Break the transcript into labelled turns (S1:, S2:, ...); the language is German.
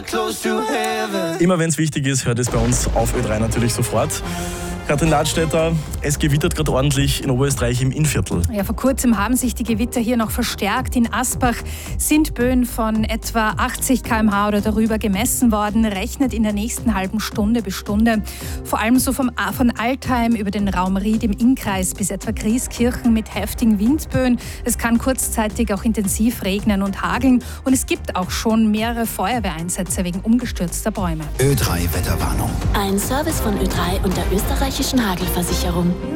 S1: Immer wenn es wichtig ist, hört es bei uns auf Ö3 natürlich sofort. Katrin Ladstätter, es gewittert gerade ordentlich in Oberösterreich im Innviertel.
S2: Ja, vor kurzem haben sich die Gewitter hier noch verstärkt. In Asbach sind Böen von etwa 80 km/h oder darüber gemessen worden. Rechnet in der nächsten halben Stunde bis Stunde. Vor allem so von Altheim über den Raum Ried im Innkreis bis etwa Grieskirchen mit heftigen Windböen. Es kann kurzzeitig auch intensiv regnen und hageln. Und es gibt auch schon mehrere Feuerwehreinsätze wegen umgestürzter Bäume.
S3: Ö3 Wetterwarnung.
S4: Ein Service von Ö3 und der österreichischen Hagelversicherung.